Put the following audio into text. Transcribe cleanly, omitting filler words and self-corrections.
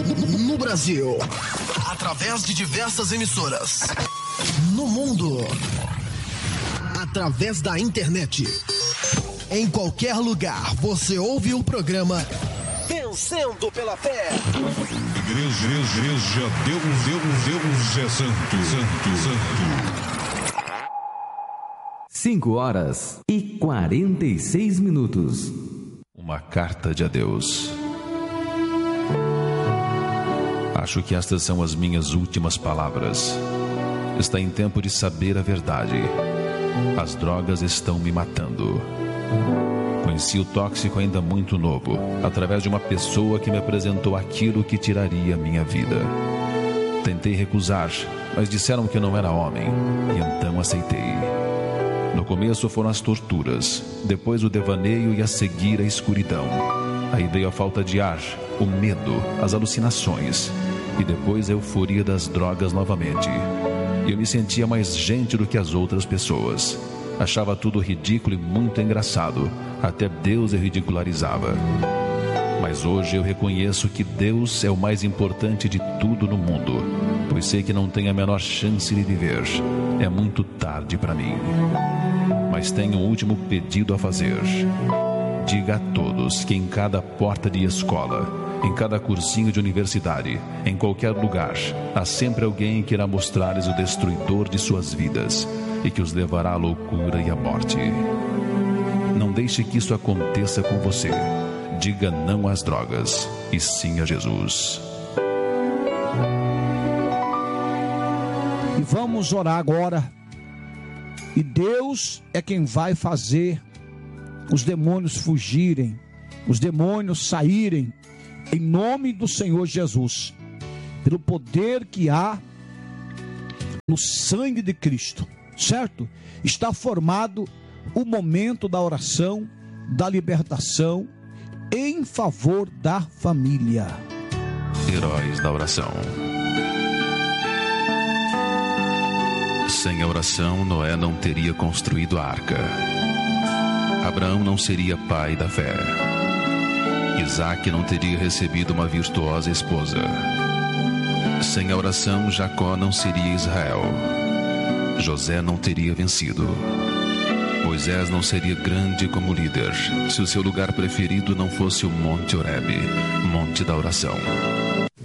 No Brasil, através de diversas emissoras. No mundo, através da internet. Em qualquer lugar, você ouve o programa Vencendo pela Fé. Igreja, Deus é santo. 5h46. Uma carta de adeus. Acho que estas são as minhas últimas palavras. Está em tempo de saber a verdade. As drogas estão me matando. Conheci o tóxico ainda muito novo, através de uma pessoa que me apresentou aquilo que tiraria minha vida. Tentei recusar, mas disseram que eu não era homem, e então aceitei. No começo foram as torturas, depois o devaneio e a seguir a escuridão. Aí veio a falta de ar, o medo, as alucinações, e depois a euforia das drogas novamente. E eu me sentia mais gente do que as outras pessoas. Achava tudo ridículo e muito engraçado. Até Deus eu ridicularizava. Mas hoje eu reconheço que Deus é o mais importante de tudo no mundo, pois sei que não tenho a menor chance de viver. É muito tarde para mim. Mas tenho um último pedido a fazer. Diga a todos que em cada porta de escola, em cada cursinho de universidade, em qualquer lugar, há sempre alguém que irá mostrar-lhes o destruidor de suas vidas e que os levará à loucura e à morte. Não deixe que isso aconteça com você. Diga não às drogas e sim a Jesus. E vamos orar agora. E Deus é quem vai fazer os demônios fugirem, os demônios saírem, em nome do Senhor Jesus, pelo poder que há no sangue de Cristo, certo? Está formado o momento da oração, da libertação, em favor da família. Heróis da oração. Sem a oração, Noé não teria construído a arca. Abraão não seria pai da fé. Isaac não teria recebido uma virtuosa esposa. Sem a oração, Jacó não seria Israel. José não teria vencido. Moisés não seria grande como líder se o seu lugar preferido não fosse o Monte Horebe, Monte da Oração.